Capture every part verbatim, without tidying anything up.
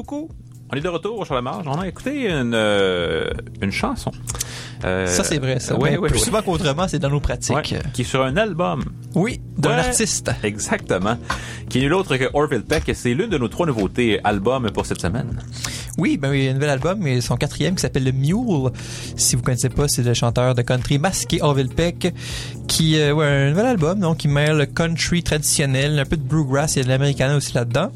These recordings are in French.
Coucou! On est de retour au Charles-Marge. On a écouté une, euh, une chanson. Euh, ça, c'est vrai, ça. Ouais, ouais, ouais, plus ouais. souvent qu'autrement, c'est dans nos pratiques. Ouais, qui est sur un album. Oui, d'un ouais, artiste. Exactement. Qui est nul autre que Orville Peck. C'est l'une de nos trois nouveautés albums pour cette semaine. Oui, ben oui, un nouvel album, mais son quatrième qui s'appelle le Mule. Si vous connaissez pas, c'est le chanteur de country masqué Orville Peck, qui, euh, ouais, un nouvel album, donc, qui mêle le country traditionnel, un peu de bluegrass, il y a de l'Americana aussi là-dedans.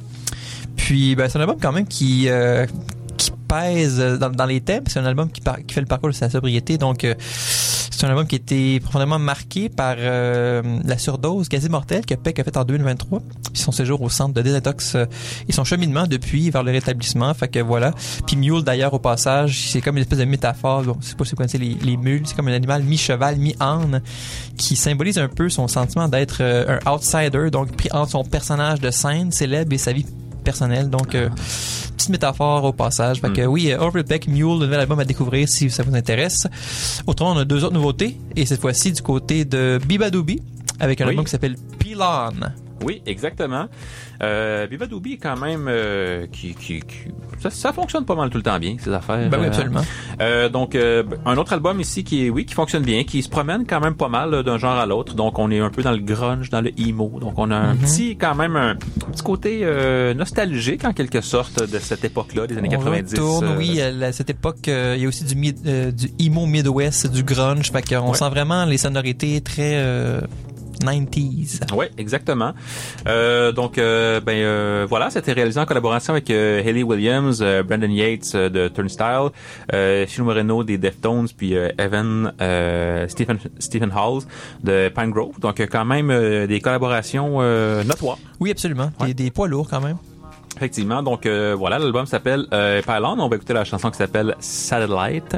Puis, ben, c'est un album quand même qui, euh, qui pèse dans, dans les thèmes. C'est un album qui, par, qui fait le parcours de sa sobriété. Donc, euh, c'est un album qui a été profondément marqué par euh, la surdose quasi mortelle que Peck a faite en deux mille vingt-trois. Puis son séjour au centre de désintox euh, et son cheminement depuis vers le rétablissement. Fait que voilà. Puis Mule, d'ailleurs, au passage, c'est comme une espèce de métaphore. Bon, je sais pas si vous connaissez les, les mules. C'est comme un animal mi-cheval, mi-âne qui symbolise un peu son sentiment d'être euh, un outsider. Donc, pris entre son personnage de scène célèbre et sa vie personnelle. Donc, euh, petite métaphore au passage. Fait que mm. oui, Orville Peck, Mule, le nouvel album à découvrir si ça vous intéresse. Autrement, on a deux autres nouveautés. Et cette fois-ci, du côté de Beabadoobee, avec un oui. album qui s'appelle Pylon. Oui, exactement. Euh, Beabadoobee est quand même euh, qui, qui, qui ça, ça fonctionne pas mal tout le temps bien, ces affaires. Ben oui, absolument. Euh, donc euh, un autre album ici qui est oui qui fonctionne bien, qui se promène quand même pas mal là, d'un genre à l'autre. Donc on est un peu dans le grunge, dans le emo. Donc on a un mm-hmm. petit quand même un petit côté euh, nostalgique en quelque sorte de cette époque-là, des années on quatre-vingt-dix. Retourne, euh, oui, à cette époque, euh, il y a aussi du mid, euh, du emo Midwest, du grunge. Fait qu'on ouais. sent vraiment les sonorités très euh, nineties. Oui, exactement. Euh, donc, euh, ben euh, voilà, c'était réalisé en collaboration avec euh, Hayley Williams, euh, Brandon Yates euh, de Turnstile, euh, Chino Moreno des Deftones, puis euh, Evan euh, Stephen Stephen Halls de Pine Grove. Donc, quand même euh, des collaborations euh, notoires. Oui, absolument. Ouais. Des, des poids lourds quand même. Effectivement. Donc, euh, voilà, l'album s'appelle euh, Pylon. On va écouter la chanson qui s'appelle Satellite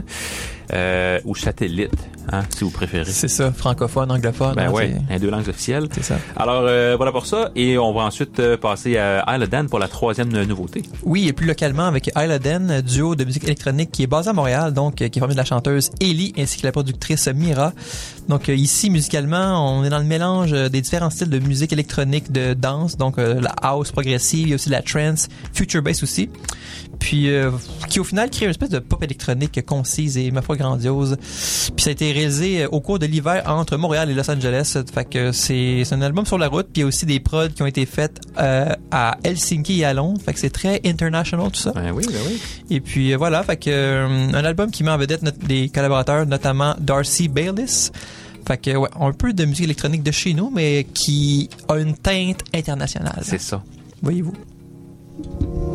euh, ou Satellite, hein, si vous préférez. C'est ça, francophone, anglophone. Ben hein, ouais, les deux langues officielles. C'est ça. Alors, euh, voilà pour ça. Et on va ensuite euh, passer à Isle of Dan pour la troisième nouveauté. Oui, et plus localement avec Isle of Dan, duo de musique électronique qui est basé à Montréal, donc euh, qui est formé de la chanteuse Ellie ainsi que la productrice Mira. Donc euh, ici, musicalement, on est dans le mélange euh, des différents styles de musique électronique, de danse, donc euh, la house progressive, il y a aussi la trance, future bass aussi. Puis euh, qui au final crée une espèce de pop électronique concise et ma foi grandiose. Puis ça a été réalisé au cours de l'hiver entre Montréal et Los Angeles. Fait que c'est, c'est un album sur la route. Puis il y a aussi des prods qui ont été faites euh, à Helsinki et à Londres. Fait que c'est très international tout ça. Ben oui, ben oui. Et puis euh, voilà, fait que euh, un album qui met en vedette notre, des collaborateurs, notamment Darcy Baylis. Fait que ouais, un peu de musique électronique de chez nous, mais qui a une teinte internationale. C'est ça. Voyez-vous.